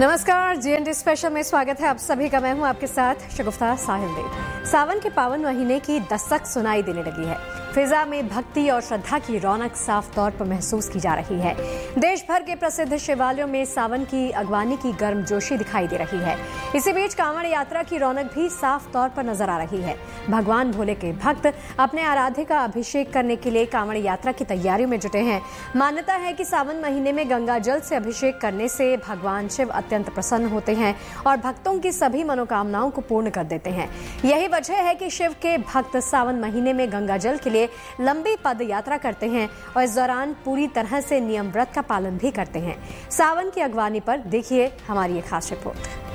नमस्कार, GND special में स्वागत है आप सभी का। मैं हूं आपके साथ शगुफ्ता साहिल देव। सावन के पावन महीने की दस्तक सुनाई देने लगी है। फिजा में भक्ति और श्रद्धा की रौनक साफ तौर पर महसूस की जा रही है। देश भर के प्रसिद्ध शिवालयों में सावन की अगवानी की गर्मजोशी दिखाई दे रही है। इसी बीच कांवड़ यात्रा की रौनक भी साफ तौर पर नजर आ रही है। भगवान भोले के भक्त अपने आराध्य का अभिषेक करने के लिए कांवड़ यात्रा की तैयारियों में जुटे हैं। मान्यता है कि सावन महीने में गंगा जल से अभिषेक करने से भगवान शिव अत्यंत प्रसन्न होते हैं और भक्तों की सभी मनोकामनाओं को पूर्ण कर देते हैं। यही वजह है कि शिव के भक्त सावन महीने में गंगा जल के लिए लंबी पद यात्रा करते हैं और इस दौरान पूरी तरह से नियम व्रत का पालन भी करते हैं। सावन की अगवानी पर देखिए हमारी ये खास रिपोर्ट।